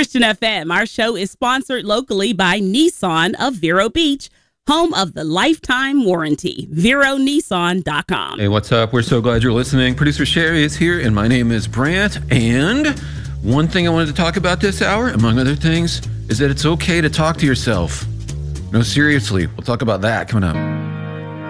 Christian FM. Our show is sponsored locally by Nissan of Vero Beach, home of the lifetime warranty. VeroNissan.com. Hey, what's up? We're so glad you're listening. Producer Sherry is here, and my name is Brant. And one thing I wanted to talk about this hour, among other things, is that it's okay to talk to yourself. No, seriously, we'll talk about that coming up.